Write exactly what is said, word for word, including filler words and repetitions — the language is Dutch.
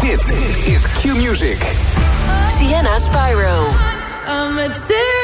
Dit is Q Music. Sienna Spyro. I'm a